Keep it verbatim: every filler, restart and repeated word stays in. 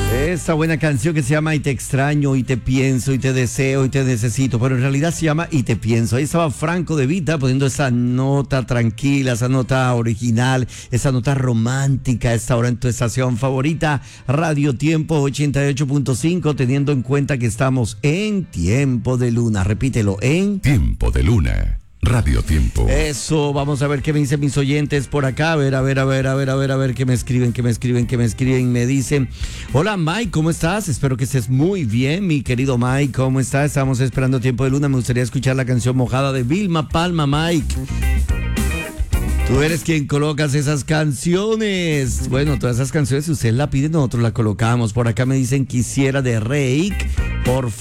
Esa buena canción que se llama Y te extraño, y te pienso, y te deseo, y te necesito, pero en realidad se llama Y te pienso. Ahí estaba Franco De Vita poniendo esa nota tranquila, esa nota original, esa nota romántica, esta hora en tu estación favorita, Radio Tiempo ochenta y ocho punto cinco, teniendo en cuenta que estamos en Tiempo de Luna. Repítelo, en Tiempo de Luna. Radio Tiempo. Eso, vamos a ver qué me dicen mis oyentes por acá. A ver, a ver, a ver, a ver, a ver, a ver qué me escriben, qué me escriben, qué me escriben. Me dicen, hola Mike, ¿cómo estás? Espero que estés muy bien, mi querido Mike. ¿Cómo estás? Estamos esperando Tiempo de Luna. Me gustaría escuchar la canción Mojada de Vilma Palma, Mike. Tú eres quien colocas esas canciones. Bueno, todas esas canciones, si usted la pide, nosotros la colocamos. Por acá me dicen, quisiera de Reik, por favor.